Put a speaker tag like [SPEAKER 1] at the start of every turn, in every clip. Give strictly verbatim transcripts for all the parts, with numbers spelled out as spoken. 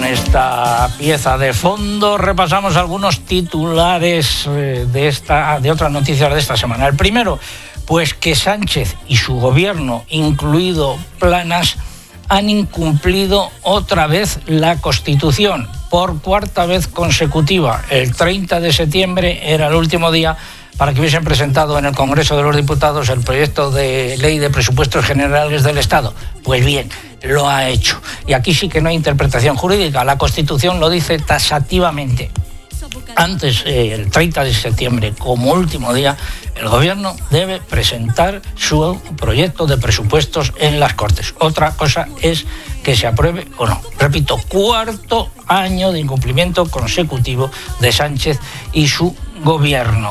[SPEAKER 1] esta pieza de fondo repasamos algunos titulares de, esta, de otras noticias de esta semana. El primero, pues que Sánchez y su gobierno, incluido Planas, han incumplido otra vez la Constitución por cuarta vez consecutiva. El treinta de septiembre era el último día para que hubiesen presentado en el Congreso de los Diputados el proyecto de ley de presupuestos generales del Estado. Pues bien, lo ha hecho. Y aquí sí que no hay interpretación jurídica. La Constitución lo dice taxativamente. Antes, eh, el treinta de septiembre, como último día, el Gobierno debe presentar su proyecto de presupuestos en las Cortes. Otra cosa es que se apruebe o no. Repito, cuarto año de incumplimiento consecutivo de Sánchez y su Gobierno.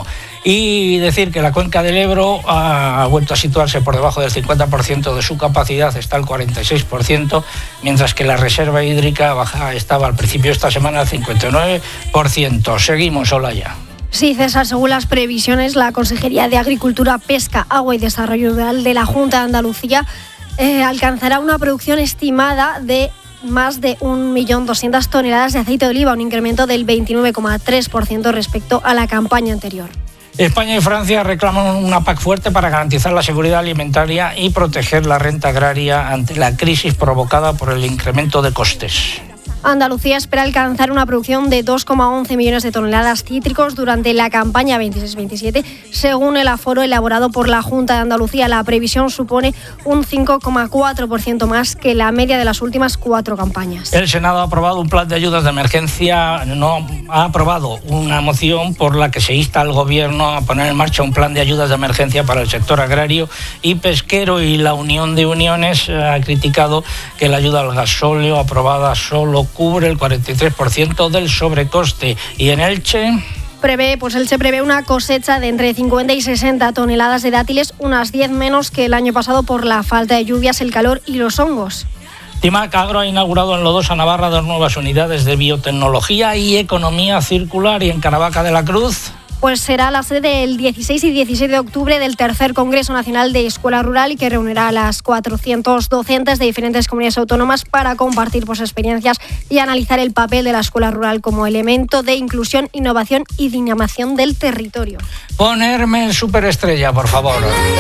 [SPEAKER 1] Y decir que la cuenca del Ebro ha vuelto a situarse por debajo del cincuenta por ciento de su capacidad, está al cuarenta y seis por ciento, mientras que la reserva hídrica baja estaba al principio de esta semana al cincuenta y nueve por ciento. Seguimos, Olaya.
[SPEAKER 2] Sí, César, según las previsiones, la Consejería de Agricultura, Pesca, Agua y Desarrollo Rural de la Junta de Andalucía eh, alcanzará una producción estimada de más de un millón doscientas toneladas de aceite de oliva, un incremento del veintinueve coma tres por ciento respecto a la campaña anterior.
[SPEAKER 1] España y Francia reclaman una P A C fuerte para garantizar la seguridad alimentaria y proteger la renta agraria ante la crisis provocada por el incremento de costes.
[SPEAKER 2] Andalucía espera alcanzar una producción de dos coma once millones de toneladas cítricos durante la campaña veintiséis veintisiete, según el aforo elaborado por la Junta de Andalucía. La previsión supone un cinco coma cuatro por ciento más que la media de las últimas cuatro campañas.
[SPEAKER 1] El Senado ha aprobado un plan de ayudas de emergencia, no ha aprobado una moción por la que se insta al Gobierno a poner en marcha un plan de ayudas de emergencia para el sector agrario y pesquero, y la Unión de Uniones ha criticado que la ayuda al gasóleo aprobada solo cubre el cuarenta y tres por ciento del sobrecoste. Y en Elche
[SPEAKER 2] prevé, pues Elche prevé una cosecha de entre cincuenta y sesenta toneladas de dátiles, unas diez menos que el año pasado por la falta de lluvias, el calor y los hongos.
[SPEAKER 1] Timac Agro ha inaugurado en Lodosa, Navarra, dos nuevas unidades de biotecnología y economía circular. Y en Caravaca de la Cruz,
[SPEAKER 2] pues será la sede el dieciséis y diecisiete de octubre del tercer Congreso Nacional de Escuela Rural, y que reunirá a las cuatrocientos docentes de diferentes comunidades autónomas para compartir pues, experiencias y analizar el papel de la escuela rural como elemento de inclusión, innovación y dinamización del territorio.
[SPEAKER 1] Ponerme en superestrella, por favor.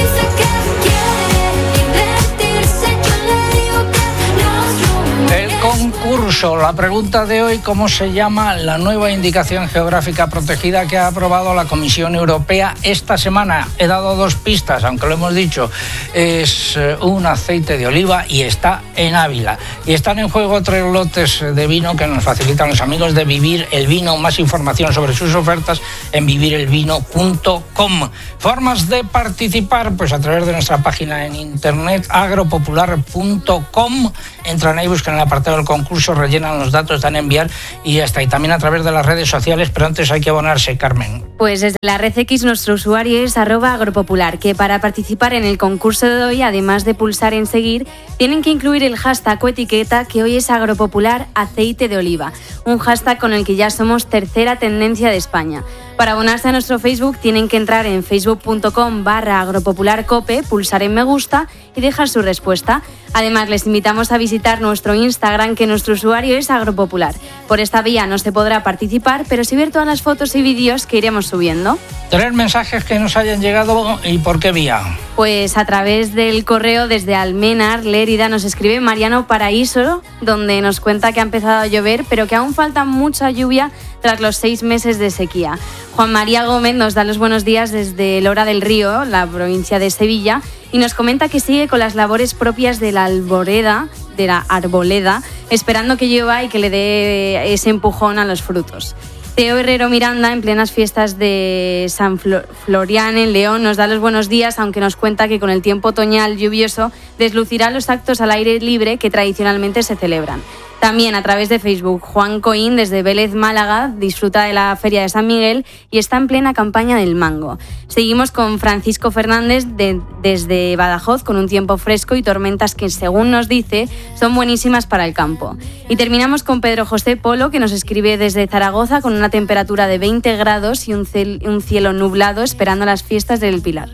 [SPEAKER 1] Concurso. La pregunta de hoy: ¿cómo se llama la nueva indicación geográfica protegida que ha aprobado la Comisión Europea esta semana? He dado dos pistas, aunque lo hemos dicho. Es un aceite de oliva y está en Ávila. Y están en juego tres lotes de vino que nos facilitan los amigos de Vivir el Vino. Más información sobre sus ofertas en vivir el vino punto com. Formas de participar, pues a través de nuestra página en internet agropopular punto com. Entran ahí, buscan el apartado del concurso, rellenan los datos, dan a enviar y ya está. Y también a través de las redes sociales, pero antes hay que abonarse, Carmen.
[SPEAKER 3] Pues desde la Red X nuestro usuario es arroba agropopular, que para participar en el concurso de hoy, además de pulsar en seguir, tienen que incluir el hashtag o etiqueta, que hoy es agropopular aceite de oliva, un hashtag con el que ya somos tercera tendencia de España. Para abonarse a nuestro Facebook tienen que entrar en facebook punto com barra agropopularcope, pulsar en me gusta y dejar su respuesta. Además, les invitamos a visitar nuestro Instagram, que nuestro usuario es agropopular. Por esta vía no se podrá participar, pero sí ver todas las fotos y vídeos que iremos subiendo.
[SPEAKER 1] Tres mensajes que nos hayan llegado, ¿y por qué vía?
[SPEAKER 3] Pues a través del correo desde Almenar, Lérida, nos escribe Mariano Paraíso, donde nos cuenta que ha empezado a llover, pero que aún falta mucha lluvia tras los seis meses de sequía. Juan María Gómez nos da los buenos días desde Lora del Río, la provincia de Sevilla, y nos comenta que sigue con las labores propias de la alboreda, de la arboleda, esperando que llueva y que le dé ese empujón a los frutos. Teo Herrero Miranda, en plenas fiestas de San Florian en León, nos da los buenos días, aunque nos cuenta que con el tiempo otoñal lluvioso deslucirá los actos al aire libre que tradicionalmente se celebran. También a través de Facebook, Juan Coín, desde Vélez, Málaga, disfruta de la Feria de San Miguel y está en plena campaña del mango. Seguimos con Francisco Fernández de, desde Badajoz, con un tiempo fresco y tormentas que, según nos dice, son buenísimas para el campo. Y terminamos con Pedro José Polo, que nos escribe desde Zaragoza, con una temperatura de veinte grados y un, cel, un cielo nublado, esperando las fiestas del Pilar.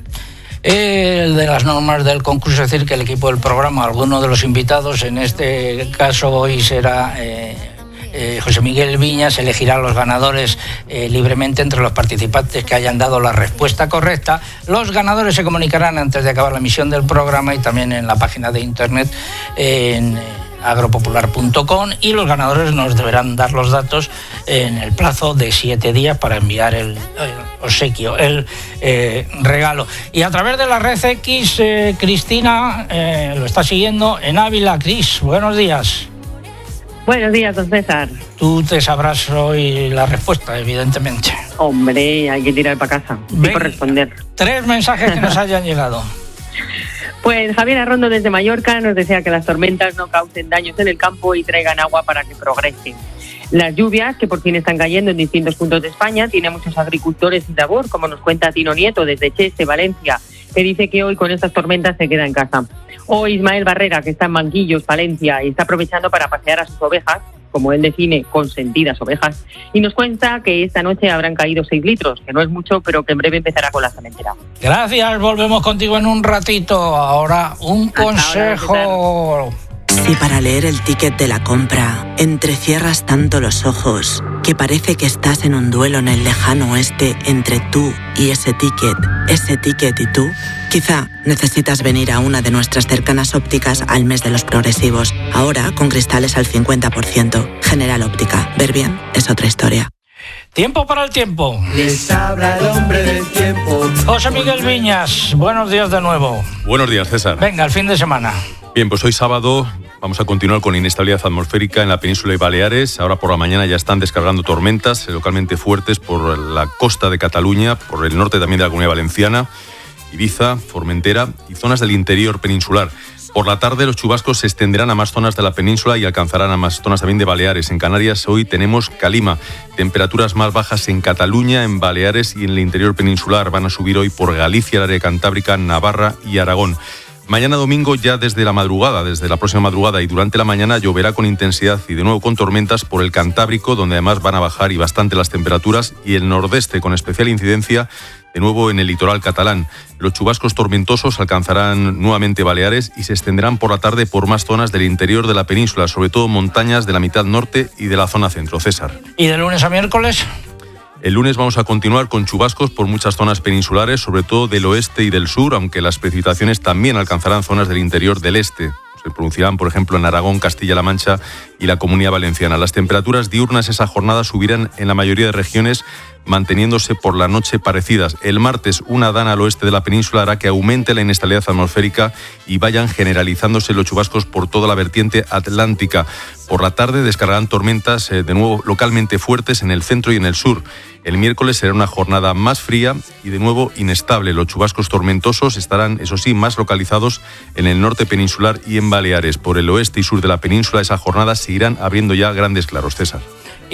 [SPEAKER 1] El de las normas del concurso, es decir, que el equipo del programa, alguno de los invitados, en este caso hoy será eh, eh, José Miguel Viñas elegirá a los ganadores eh, libremente entre los participantes que hayan dado la respuesta correcta. Los ganadores se comunicarán antes de acabar la emisión del programa y también en la página de internet eh, en agropopular punto com, y los ganadores nos deberán dar los datos en el plazo de siete días para enviar el, el obsequio, el eh, regalo. Y a través de la red X, eh, Cristina eh, lo está siguiendo en Ávila. Cris, buenos días.
[SPEAKER 4] Buenos días, don César.
[SPEAKER 1] Tú te sabrás hoy la respuesta, evidentemente.
[SPEAKER 4] Hombre, hay que tirar para casa y corresponder.
[SPEAKER 1] Tres mensajes que nos hayan llegado.
[SPEAKER 4] Pues Javier Arrondo desde Mallorca nos desea que las tormentas no causen daños en el campo y traigan agua para que progresen. Las lluvias, que por fin están cayendo en distintos puntos de España, tienen muchos agricultores sin labor, como nos cuenta Tino Nieto desde Cheste, Valencia, que dice que hoy con estas tormentas se queda en casa. O Ismael Barrera, que está en Manquillos, Valencia, y está aprovechando para pasear a sus ovejas, como él define, consentidas ovejas, y nos cuenta que esta noche habrán caído seis litros, que no es mucho, pero que en breve empezará con la sementera.
[SPEAKER 1] Gracias, volvemos contigo en un ratito. Ahora un consejo.
[SPEAKER 5] Si para leer el ticket de la compra entrecierras tanto los ojos que parece que estás en un duelo en el lejano oeste entre tú y ese ticket, ese ticket y tú, quizá necesitas venir a una de nuestras cercanas ópticas al mes de los progresivos. Ahora con cristales al cincuenta por ciento. General Óptica. Ver bien es otra historia.
[SPEAKER 1] Tiempo para el tiempo.
[SPEAKER 6] Les habla el hombre del tiempo.
[SPEAKER 1] José Miguel Viñas, buenos días de nuevo.
[SPEAKER 7] Buenos días, César.
[SPEAKER 1] Venga, el fin de semana.
[SPEAKER 7] Bien, pues hoy sábado vamos a continuar con inestabilidad atmosférica en la península y Baleares. Ahora por la mañana ya están descargando tormentas localmente fuertes por la costa de Cataluña, por el norte también de la Comunidad Valenciana, Ibiza, Formentera y zonas del interior peninsular. Por la tarde los chubascos se extenderán a más zonas de la península y alcanzarán a más zonas también de Baleares. En Canarias hoy tenemos calima, temperaturas más bajas en Cataluña, en Baleares y en el interior peninsular. Van a subir hoy por Galicia, el área cantábrica, Navarra y Aragón. Mañana domingo ya desde la madrugada, desde la próxima madrugada y durante la mañana lloverá con intensidad y de nuevo con tormentas por el Cantábrico, donde además van a bajar y bastante las temperaturas, y el nordeste con especial incidencia de nuevo en el litoral catalán. Los chubascos tormentosos alcanzarán nuevamente Baleares y se extenderán por la tarde por más zonas del interior de la península, sobre todo montañas de la mitad norte y de la zona centro. César.
[SPEAKER 1] ¿Y de lunes a miércoles?
[SPEAKER 7] El lunes vamos a continuar con chubascos por muchas zonas peninsulares, sobre todo del oeste y del sur, aunque las precipitaciones también alcanzarán zonas del interior del este. Se producirán, por ejemplo, en Aragón, Castilla-La Mancha y la Comunidad Valenciana. Las temperaturas diurnas esa jornada subirán en la mayoría de regiones, manteniéndose por la noche parecidas. El martes, una dana al oeste de la península hará que aumente la inestabilidad atmosférica y vayan generalizándose los chubascos por toda la vertiente atlántica. Por la tarde descargarán tormentas eh, de nuevo localmente fuertes en el centro y en el sur. El miércoles será una jornada más fría y de nuevo inestable. Los chubascos tormentosos estarán, eso sí, más localizados en el norte peninsular y en Baleares. Por el oeste y sur de la península esa jornada se irán abriendo ya grandes claros, César.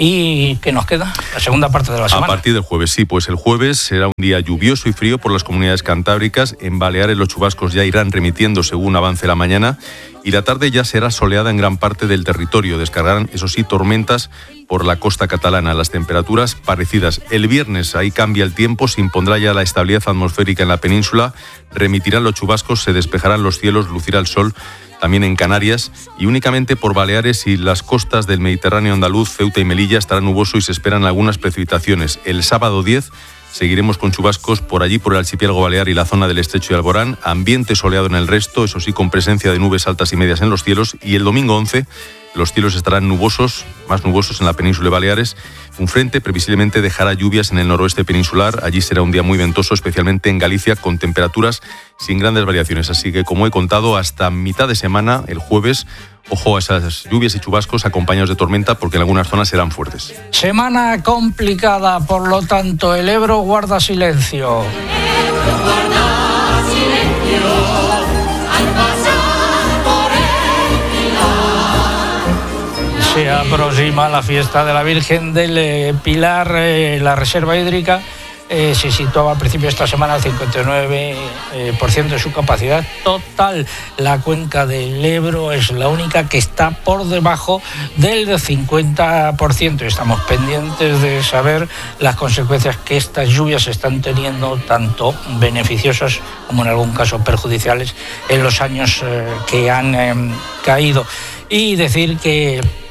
[SPEAKER 1] ¿Y qué nos queda? La segunda parte de la semana.
[SPEAKER 7] A partir del jueves, sí, pues el jueves será un día lluvioso y frío por las comunidades cantábricas. En Baleares los chubascos ya irán remitiendo según avance la mañana y la tarde ya será soleada en gran parte del territorio. Descargarán, eso sí, tormentas por la costa catalana. Las temperaturas parecidas. El viernes ahí cambia el tiempo, se impondrá ya la estabilidad atmosférica en la península, remitirán los chubascos, se despejarán los cielos, lucirá el sol también en Canarias, y únicamente por Baleares y las costas del Mediterráneo andaluz, Ceuta y Melilla estará nuboso y se esperan algunas precipitaciones. El sábado diez seguiremos con chubascos por allí, por el archipiélago balear y la zona del estrecho de Alborán, ambiente soleado en el resto, eso sí, con presencia de nubes altas y medias en los cielos, y el domingo once los cielos estarán nubosos, más nubosos en la península de Baleares. Un frente previsiblemente dejará lluvias en el noroeste peninsular. Allí será un día muy ventoso, especialmente en Galicia, con temperaturas sin grandes variaciones. Así que, como he contado, hasta mitad de semana, el jueves, ojo a esas lluvias y chubascos acompañados de tormenta, porque en algunas zonas serán fuertes.
[SPEAKER 1] Semana complicada, por lo tanto, el Ebro guarda silencio.
[SPEAKER 6] El Ebro guarda silencio al pasar por el Pilar.
[SPEAKER 1] Se aproxima la fiesta de la Virgen del Pilar. Eh, la reserva hídrica eh, se situaba al principio de esta semana al cincuenta y nueve por ciento de su capacidad total. La cuenca del Ebro es la única que está por debajo del cincuenta por ciento. Estamos pendientes de saber las consecuencias que estas lluvias están teniendo, tanto beneficiosas como en algún caso perjudiciales, en los años eh, que han eh, caído. Y decir que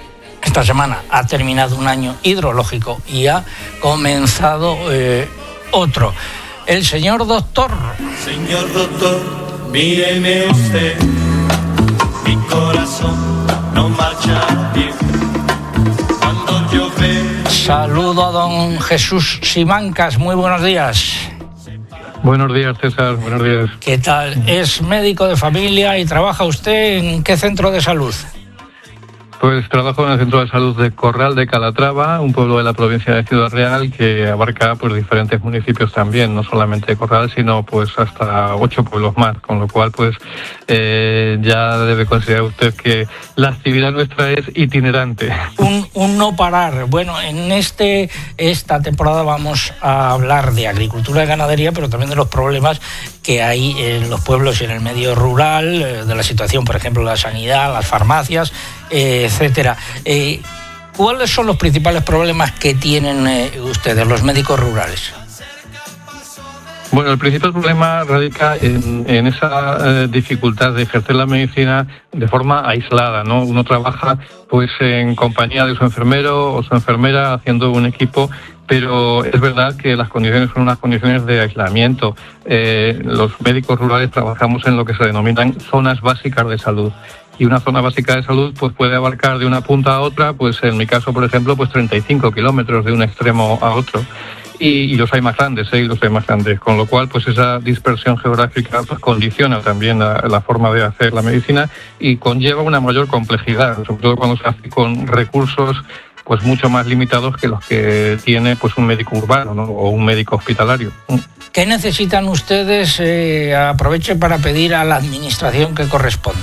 [SPEAKER 1] esta semana ha terminado un año hidrológico y ha comenzado eh, otro. El señor doctor.
[SPEAKER 6] Señor doctor, míreme usted, mi corazón no marcha bien. Cuando yo veo...
[SPEAKER 1] Saludo a don Jesús Simancas, muy buenos días.
[SPEAKER 8] Buenos días, César, buenos días.
[SPEAKER 1] ¿Qué tal? Es médico de familia y trabaja usted en qué centro de salud?
[SPEAKER 8] Pues trabajo en el Centro de Salud de Corral de Calatrava, un pueblo de la provincia de Ciudad Real que abarca pues diferentes municipios también, no solamente Corral, sino pues hasta ocho pueblos más, con lo cual pues eh, ya debe considerar usted que la actividad nuestra es itinerante.
[SPEAKER 1] Un, un no parar. Bueno, en este esta temporada vamos a hablar de agricultura y ganadería, pero también de los problemas que hay en los pueblos y en el medio rural, de la situación, por ejemplo, la sanidad, las farmacias, eh, etcétera. Eh, ¿Cuáles son los principales problemas que tienen eh, ustedes, los médicos rurales?
[SPEAKER 8] Bueno, el principal problema radica en, en esa eh, dificultad de ejercer la medicina de forma aislada, ¿no? Uno trabaja pues en compañía de su enfermero o su enfermera haciendo un equipo, pero es verdad que las condiciones son unas condiciones de aislamiento. Eh, los médicos rurales trabajamos en lo que se denominan zonas básicas de salud. Y una zona básica de salud pues puede abarcar de una punta a otra, pues en mi caso, por ejemplo, pues treinta y cinco kilómetros de un extremo a otro. Y, y los hay más grandes, ¿eh? Y los hay más grandes, con lo cual pues esa dispersión geográfica pues, condiciona también la, la forma de hacer la medicina y conlleva una mayor complejidad, sobre todo cuando se hace con recursos pues mucho más limitados que los que tiene pues un médico urbano, ¿no? O un médico hospitalario.
[SPEAKER 1] ¿Qué necesitan ustedes? Eh, aproveche para pedir a la administración que corresponda.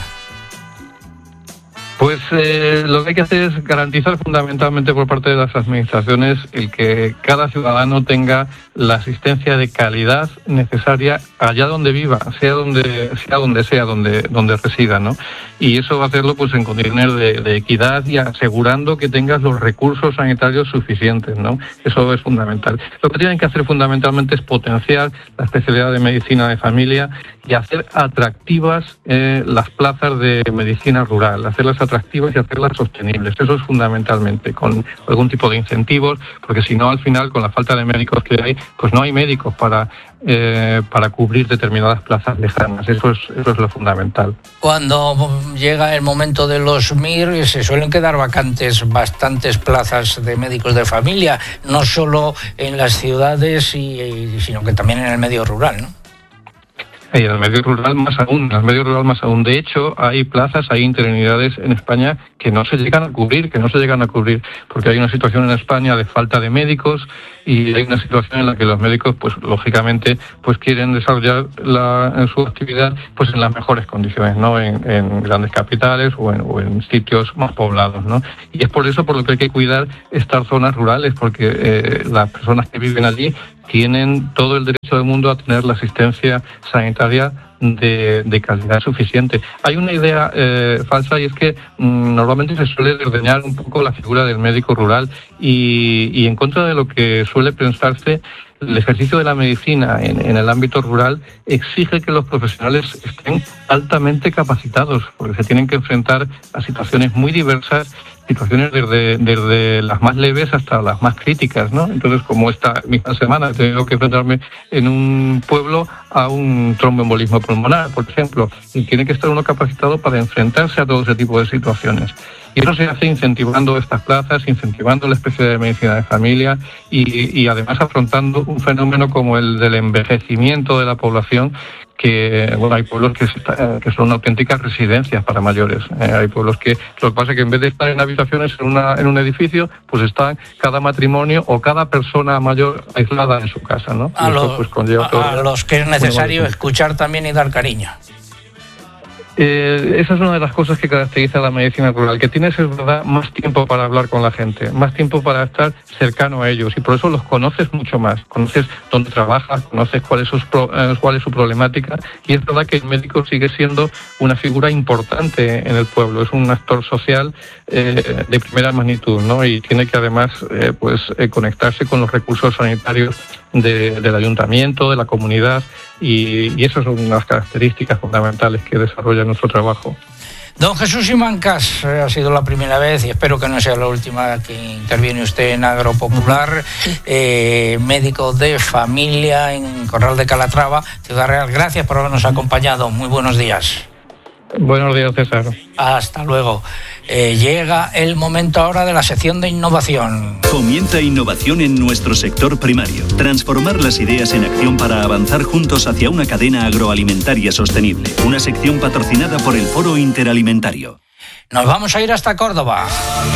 [SPEAKER 8] Pues eh, lo que hay que hacer es garantizar fundamentalmente por parte de las administraciones el que cada ciudadano tenga la asistencia de calidad necesaria allá donde viva, sea donde sea donde sea donde donde resida, ¿no? Y eso va a hacerlo pues en condiciones de, de equidad y asegurando que tengas los recursos sanitarios suficientes, ¿no? Eso es fundamental. Lo que tienen que hacer fundamentalmente es potenciar la especialidad de medicina de familia y hacer atractivas eh, las plazas de medicina rural, hacerlas atractivas y hacerlas sostenibles. Eso es fundamentalmente, con algún tipo de incentivos, porque si no, al final, con la falta de médicos que hay, pues no hay médicos para eh, para cubrir determinadas plazas lejanas. Eso es, eso es lo fundamental.
[SPEAKER 1] Cuando llega el momento de los M I R, se suelen quedar vacantes bastantes plazas de médicos de familia, no solo en las ciudades, y, sino que también en el medio rural, ¿no?
[SPEAKER 8] Y en el medio rural más aún, en el medio rural más aún. De hecho, hay plazas, hay interinidades en España que no se llegan a cubrir, que no se llegan a cubrir, porque hay una situación en España de falta de médicos y hay una situación en la que los médicos, pues lógicamente, pues quieren desarrollar la, en su actividad, pues en las mejores condiciones, ¿no? En, en grandes capitales o en, o en sitios más poblados, ¿no? Y es por eso por lo que hay que cuidar estas zonas rurales, porque eh, las personas que viven allí tienen todo el derecho del mundo a tener la asistencia sanitaria de, de calidad suficiente. Hay una idea eh, falsa y es que mmm, normalmente se suele desdeñar un poco la figura del médico rural y, y en contra de lo que suele pensarse, el ejercicio de la medicina en, en el ámbito rural exige que los profesionales estén altamente capacitados, porque se tienen que enfrentar a situaciones muy diversas, situaciones desde, desde las más leves hasta las más críticas, ¿no? Entonces, como esta misma semana he tenido que enfrentarme en un pueblo a un tromboembolismo pulmonar, por ejemplo, y tiene que estar uno capacitado para enfrentarse a todo ese tipo de situaciones. Y eso se hace incentivando estas plazas, incentivando la especialidad de medicina de familia y, y además afrontando un fenómeno como el del envejecimiento de la población, que bueno, hay pueblos que, que son auténticas residencias para mayores. Eh, hay pueblos que lo que pasa es que en vez de estar en habitaciones en, una, en un edificio, pues están cada matrimonio o cada persona mayor aislada en su casa, ¿no?
[SPEAKER 1] A,
[SPEAKER 8] y eso,
[SPEAKER 1] lo,
[SPEAKER 8] pues, conlleva
[SPEAKER 1] a,
[SPEAKER 8] todo
[SPEAKER 1] a los que es necesario escuchar también y dar cariño.
[SPEAKER 8] Eh, esa es una de las cosas que caracteriza a la medicina rural, que tienes, es verdad, más tiempo para hablar con la gente, más tiempo para estar cercano a ellos, y por eso los conoces mucho más, conoces dónde trabajas, conoces cuál es, sus pro, eh, cuál es su problemática, y es verdad que el médico sigue siendo una figura importante en el pueblo, es un actor social eh, de primera magnitud, ¿no? Y tiene que además eh, pues eh, conectarse con los recursos sanitarios de, del ayuntamiento, de la comunidad, y, y esas son las características fundamentales que desarrolla nuestro trabajo.
[SPEAKER 1] Don Jesús Simancas, eh, ha sido la primera vez y espero que no sea la última que interviene usted en Agropopular, eh, médico de familia en Corral de Calatrava, Ciudad Real. Gracias por habernos acompañado. Muy buenos días.
[SPEAKER 8] Buenos días, César.
[SPEAKER 1] Hasta luego. Eh, llega el momento ahora de la sección de innovación.
[SPEAKER 9] Comienza innovación en nuestro sector primario. Transformar las ideas en acción para avanzar juntos hacia una cadena agroalimentaria sostenible. Una sección patrocinada por el Foro Interalimentario.
[SPEAKER 1] Nos vamos a ir hasta Córdoba.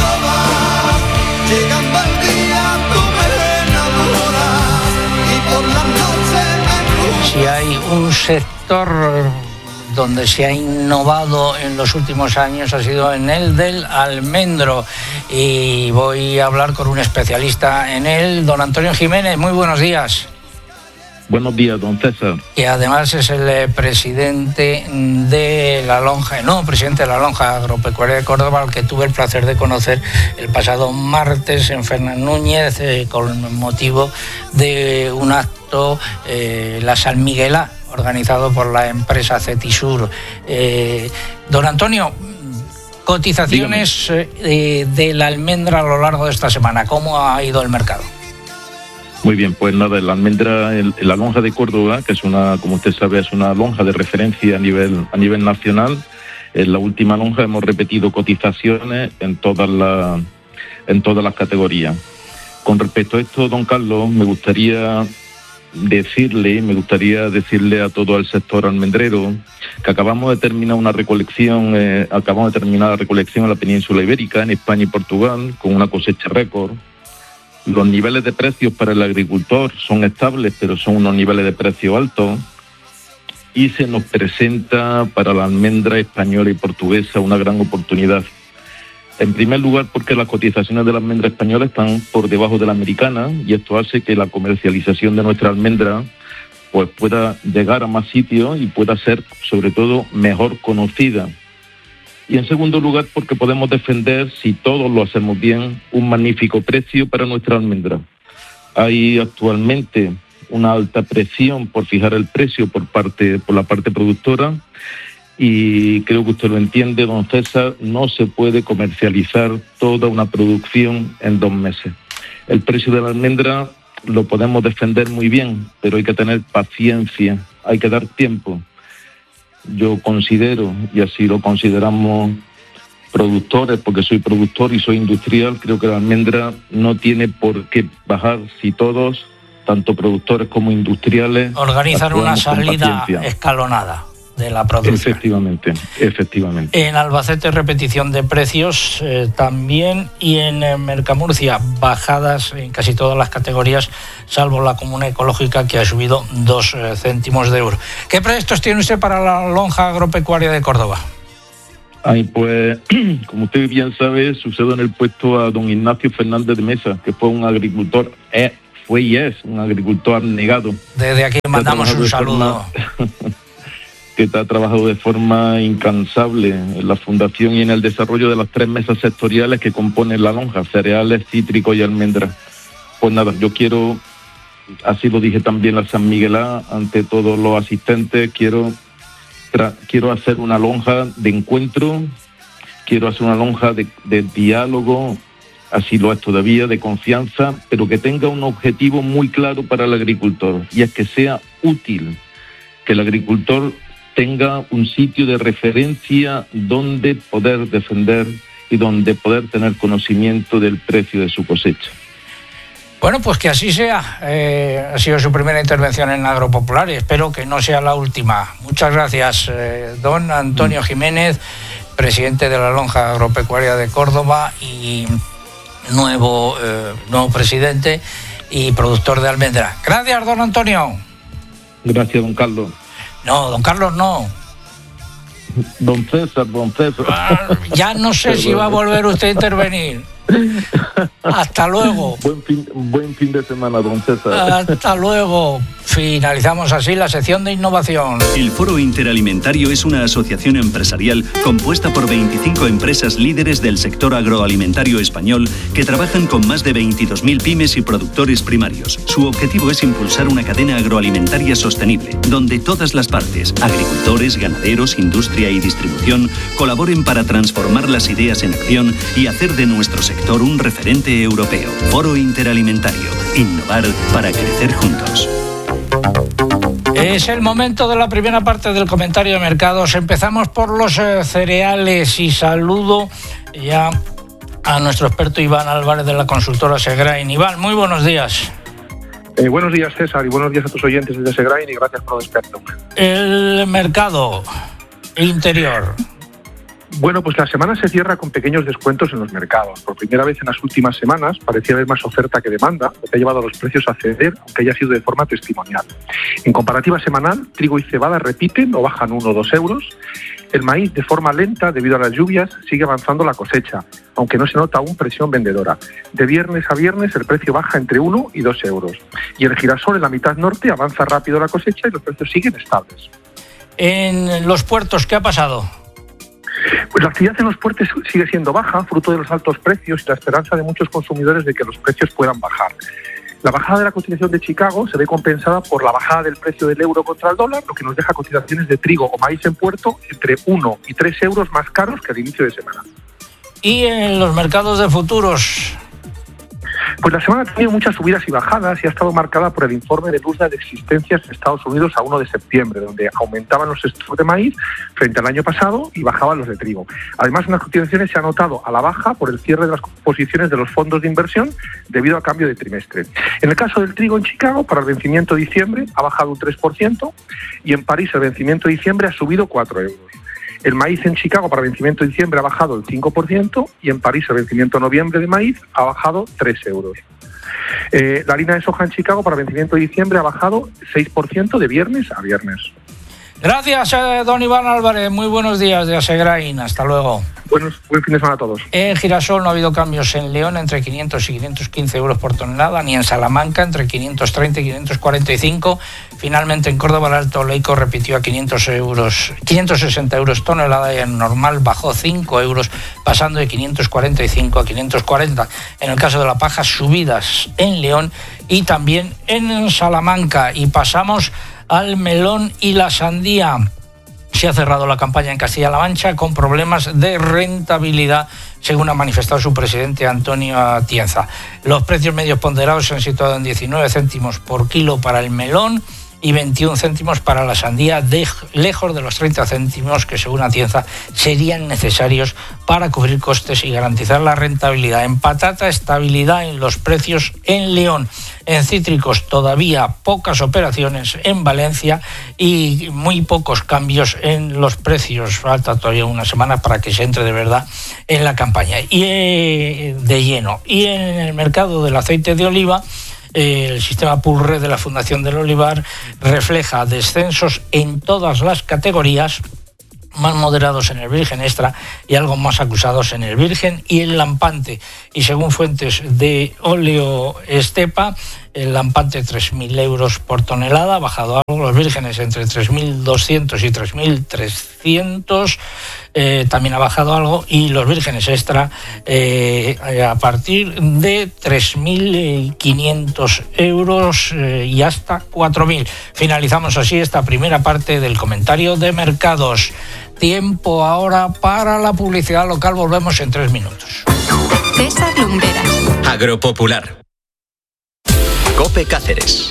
[SPEAKER 1] Si hay un sector donde se ha innovado en los últimos años ha sido en el del almendro, y voy a hablar con un especialista en él, don Antonio Jiménez. Muy buenos días.
[SPEAKER 10] Buenos días, don César.
[SPEAKER 1] Y además es el eh, presidente de la lonja, no, presidente de la lonja agropecuaria de Córdoba, al que tuve el placer de conocer el pasado martes en Fernán Núñez, eh, con motivo de un acto, eh, la San Miguelá, organizado por la empresa Cetisur. Eh, don Antonio, cotizaciones eh, de la almendra a lo largo de esta semana, ¿cómo ha ido el mercado?
[SPEAKER 10] Muy bien, pues nada, la almendra, el, la lonja de Córdoba, que es una, como usted sabe, es una lonja de referencia a nivel, a nivel nacional. En la última lonja hemos repetido cotizaciones en todas las, en todas las categorías. Con respecto a esto, don Carlos, me gustaría decirle, me gustaría decirle a todo el sector almendrero que acabamos de terminar una recolección, eh, acabamos de terminar la recolección en la península ibérica, en España y Portugal, con una cosecha récord. Los niveles de precios para el agricultor son estables, pero son unos niveles de precio altos, y se nos presenta para la almendra española y portuguesa una gran oportunidad. En primer lugar, porque las cotizaciones de la almendra española están por debajo de la americana, y esto hace que la comercialización de nuestra almendra pues pueda llegar a más sitios y pueda ser, sobre todo, mejor conocida. Y en segundo lugar, porque podemos defender, si todos lo hacemos bien, un magnífico precio para nuestra almendra. Hay actualmente una alta presión por fijar el precio por parte, por la parte productora, y creo que usted lo entiende, don César, no se puede comercializar toda una producción en dos meses. El precio de la almendra lo podemos defender muy bien, pero hay que tener paciencia, hay que dar tiempo. Yo considero, y así lo consideramos productores, porque soy productor y soy industrial, creo que la almendra no tiene por qué bajar si todos, tanto productores como industriales,
[SPEAKER 1] organizan una salida escalonada de la producción.
[SPEAKER 10] Efectivamente, efectivamente.
[SPEAKER 1] En Albacete, repetición de precios eh, también, y en eh, Mercamurcia, bajadas en casi todas las categorías, salvo la comuna ecológica, que ha subido dos eh, céntimos de euro. ¿Qué proyectos tiene usted para la lonja agropecuaria de Córdoba?
[SPEAKER 10] Ay, pues, como usted bien sabe, sucedo en el puesto a don Ignacio Fernández de Mesa, que fue un agricultor, eh, fue y es un agricultor abnegado.
[SPEAKER 1] Desde aquí mandamos un saludo.
[SPEAKER 10] Forma... que ha trabajado de forma incansable en la fundación y en el desarrollo de las tres mesas sectoriales que componen la lonja, cereales, cítricos y almendras. Pues nada, yo quiero, así lo dije también la San Miguelá, ante todos los asistentes, quiero, tra- quiero hacer una lonja de encuentro, quiero hacer una lonja de, de diálogo, así lo es todavía, de confianza, pero que tenga un objetivo muy claro para el agricultor, y es que sea útil, que el agricultor tenga un sitio de referencia donde poder defender y donde poder tener conocimiento del precio de su cosecha.
[SPEAKER 1] Bueno, pues que así sea. Eh, ha sido su primera intervención en Agropopular y espero que no sea la última. Muchas gracias, eh, don Antonio Jiménez, presidente de la lonja agropecuaria de Córdoba y nuevo, eh, nuevo presidente y productor de almendra. Gracias, don Antonio.
[SPEAKER 10] Gracias, don Carlos.
[SPEAKER 1] No, don Carlos no.
[SPEAKER 10] Don César, don César.
[SPEAKER 1] Ah, ya no sé si va a volver usted a intervenir. Hasta luego.
[SPEAKER 10] Buen fin, buen fin de semana, don César.
[SPEAKER 1] Hasta luego. Finalizamos así la sección de innovación.
[SPEAKER 9] El Foro Interalimentario es una asociación empresarial compuesta por veinticinco empresas líderes del sector agroalimentario español que trabajan con más de veintidós mil pymes y productores primarios. Su objetivo es impulsar una cadena agroalimentaria sostenible, donde todas las partes, agricultores, ganaderos, industria y distribución, colaboren para transformar las ideas en acción y hacer de nuestro sector un referente europeo. Foro Interalimentario. Innovar para crecer juntos.
[SPEAKER 1] Es el momento de la primera parte del comentario de mercados. Empezamos por los eh, cereales y saludo ya a nuestro experto Iván Álvarez de la consultora Segrain. Iván, muy buenos días.
[SPEAKER 11] Eh, buenos días, César, y buenos días a tus oyentes desde Segrain y gracias por despertarme.
[SPEAKER 1] El mercado interior.
[SPEAKER 11] Bueno, pues la semana se cierra con pequeños descuentos en los mercados. Por primera vez en las últimas semanas parecía haber más oferta que demanda, lo que ha llevado a los precios a ceder, aunque haya sido de forma testimonial. En comparativa semanal, trigo y cebada repiten o bajan uno o dos euros. El maíz, de forma lenta, debido a las lluvias, sigue avanzando la cosecha, aunque no se nota aún presión vendedora. De viernes a viernes el precio baja entre uno y dos euros. Y el girasol en la mitad norte avanza rápido la cosecha y los precios siguen estables.
[SPEAKER 1] En los puertos, ¿qué ha pasado?
[SPEAKER 11] Pues la actividad en los puertos sigue siendo baja, fruto de los altos precios y la esperanza de muchos consumidores de que los precios puedan bajar. La bajada de la cotización de Chicago se ve compensada por la bajada del precio del euro contra el dólar, lo que nos deja cotizaciones de trigo o maíz en puerto entre uno y tres euros más caros que al inicio de semana.
[SPEAKER 1] ¿Y en los mercados de futuros?
[SPEAKER 11] Pues la semana ha tenido muchas subidas y bajadas y ha estado marcada por el informe de luz de existencias de Estados Unidos a uno de septiembre, donde aumentaban los stocks de maíz frente al año pasado y bajaban los de trigo. Además, en las cotizaciones se ha notado a la baja por el cierre de las posiciones de los fondos de inversión debido al cambio de trimestre. En el caso del trigo en Chicago, para el vencimiento de diciembre ha bajado un tres por ciento y en París el vencimiento de diciembre ha subido cuatro euros. El maíz en Chicago para vencimiento de diciembre ha bajado el cinco por ciento y en París el vencimiento de noviembre de maíz ha bajado tres euros. Eh, la harina de soja en Chicago para vencimiento de diciembre ha bajado seis por ciento de viernes a viernes.
[SPEAKER 1] Gracias, eh, don Iván Álvarez. Muy buenos días de Segrain. Hasta luego.
[SPEAKER 11] Buenos, buen fin de semana a todos.
[SPEAKER 1] En girasol no ha habido cambios en León entre quinientos y quinientos quince euros por tonelada, ni en Salamanca entre quinientos treinta y quinientos cuarenta y cinco. Finalmente en Córdoba el Alto Leico repitió a quinientos euros, quinientos sesenta euros tonelada y en normal bajó cinco euros, pasando de quinientos cuarenta y cinco a quinientos cuarenta. En el caso de la paja, subidas en León y también en Salamanca. Y pasamos al melón y la sandía. Se ha cerrado la campaña en Castilla-La Mancha con problemas de rentabilidad, según ha manifestado su presidente Antonio Atienza. Los precios medios ponderados se han situado en diecinueve céntimos por kilo para el melón y veintiún céntimos para la sandía, de, lejos de los treinta céntimos que, según Atienza, serían necesarios para cubrir costes y garantizar la rentabilidad. En patata, estabilidad en los precios en León. En cítricos, todavía pocas operaciones en Valencia y muy pocos cambios en los precios. Falta todavía una semana para que se entre de verdad en la campaña y eh, de lleno. Y en el mercado del aceite de oliva, el sistema Pulre de la Fundación del Olivar refleja descensos en todas las categorías, más moderados en el virgen extra y algo más acusados en el virgen y el lampante. Y según fuentes de óleo Estepa, el lampante tres mil euros por tonelada, ha bajado algo, los vírgenes entre tres mil doscientos y tres mil trescientos, eh, también ha bajado algo, y los vírgenes extra eh, a partir de tres mil quinientos euros eh, y hasta cuatro mil. Finalizamos así esta primera parte del comentario de mercados. Tiempo ahora para la publicidad local, volvemos en tres minutos.
[SPEAKER 12] César Lumberas.
[SPEAKER 13] Agropopular. COPE Cáceres.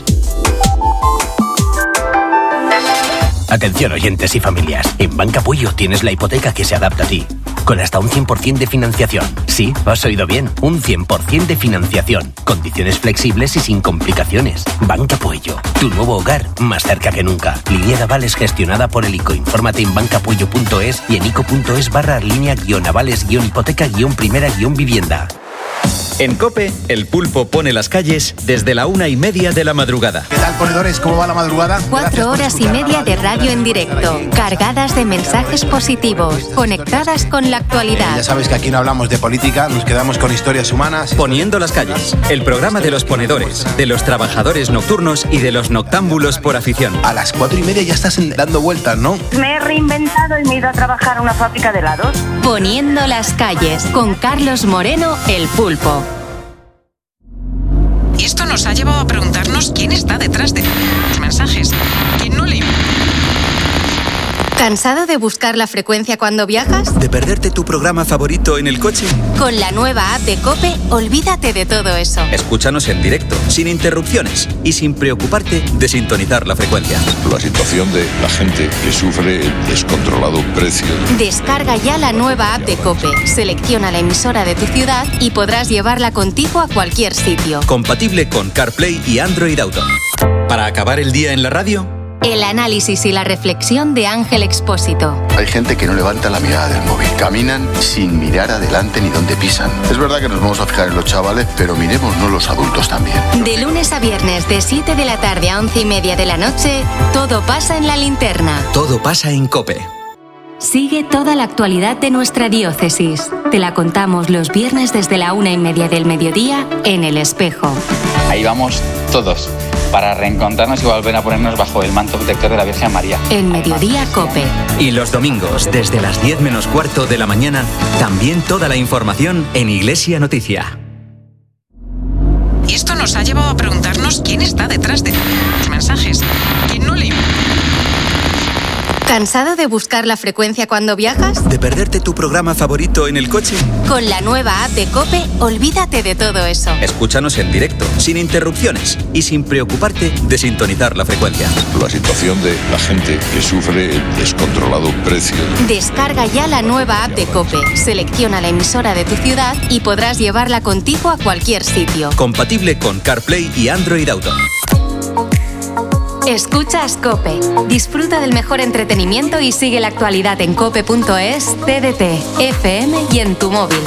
[SPEAKER 13] Atención oyentes y familias, en Banca Puello tienes la hipoteca que se adapta a ti, con hasta un cien por ciento de financiación. Sí, has oído bien, un cien por ciento de financiación, condiciones flexibles y sin complicaciones. Banca Puello, tu nuevo hogar más cerca que nunca. Línea de avales gestionada por el I C O. Infórmate en bancapuello punto es y en ico punto es barra línea guión avales guión hipoteca guión primera guión vivienda.
[SPEAKER 14] En COPE, El Pulpo pone las calles desde la una y media de la madrugada.
[SPEAKER 15] ¿Qué tal, ponedores? ¿Cómo va la madrugada?
[SPEAKER 12] Cuatro horas y media de radio en directo, cargadas de mensajes positivos, conectadas con la actualidad.
[SPEAKER 15] Ya sabes que aquí no hablamos de política, nos quedamos con historias humanas.
[SPEAKER 14] Poniendo las calles, el programa de los ponedores, de los trabajadores nocturnos y de los noctámbulos por afición.
[SPEAKER 15] A las cuatro y media ya estás dando vueltas, ¿no?
[SPEAKER 16] Me he reinventado y me he ido a trabajar a una fábrica de helados.
[SPEAKER 12] Poniendo las calles, con Carlos Moreno, El Pulpo.
[SPEAKER 17] Y esto nos ha llevado a preguntarnos quién está detrás de los mensajes. ¿Quién no le...
[SPEAKER 12] ¿Cansado de buscar la frecuencia cuando viajas?
[SPEAKER 14] ¿De perderte tu programa favorito en el coche?
[SPEAKER 12] Con la nueva app de COPE, olvídate de todo eso.
[SPEAKER 14] Escúchanos en directo, sin interrupciones y sin preocuparte de sintonizar la frecuencia.
[SPEAKER 18] La situación de la gente que sufre el descontrolado precio.
[SPEAKER 12] Descarga ya la nueva app de COPE, selecciona la emisora de tu ciudad y podrás llevarla contigo a cualquier sitio.
[SPEAKER 14] Compatible con CarPlay y Android Auto. Para acabar el día en la radio,
[SPEAKER 12] el análisis y la reflexión de Ángel Expósito.
[SPEAKER 19] Hay gente que no levanta la mirada del móvil. Caminan sin mirar adelante ni dónde pisan. Es verdad que nos vamos a fijar en los chavales, pero miremosnos los adultos también.
[SPEAKER 12] De lunes a viernes, de siete de la tarde a once y media de la noche, todo pasa en La Linterna.
[SPEAKER 14] Todo pasa en COPE.
[SPEAKER 12] Sigue toda la actualidad de nuestra diócesis. Te la contamos los viernes desde la una y media del mediodía en El Espejo.
[SPEAKER 20] Ahí vamos todos, para reencontrarnos y volver a ponernos bajo el manto protector de la Virgen María.
[SPEAKER 12] En Mediodía COPE.
[SPEAKER 14] Y los domingos, desde las diez menos cuarto de la mañana, también toda la información en Iglesia Noticia.
[SPEAKER 17] Y esto nos ha llevado a preguntarnos quién está detrás de los mensajes. ¿Quién no le...
[SPEAKER 12] ¿Cansado de buscar la frecuencia cuando viajas?
[SPEAKER 14] ¿De perderte tu programa favorito en el coche?
[SPEAKER 12] Con la nueva app de COPE, olvídate de todo eso.
[SPEAKER 14] Escúchanos en directo, sin interrupciones y sin preocuparte de sintonizar la frecuencia.
[SPEAKER 18] La situación de la gente que sufre el descontrolado precio.
[SPEAKER 12] Descarga ya la nueva app de COPE, selecciona la emisora de tu ciudad y podrás llevarla contigo a cualquier sitio.
[SPEAKER 14] Compatible con CarPlay y Android Auto.
[SPEAKER 12] Escuchas COPE. Disfruta del mejor entretenimiento y sigue la actualidad en cope punto es, T D T, F M y en tu móvil.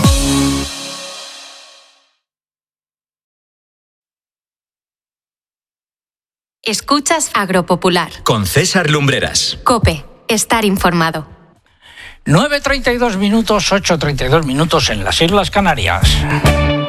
[SPEAKER 12] Escuchas Agropopular.
[SPEAKER 14] Con César Lumbreras.
[SPEAKER 12] COPE. Estar informado.
[SPEAKER 1] nueve treinta y dos minutos, ocho treinta y dos minutos en las Islas Canarias.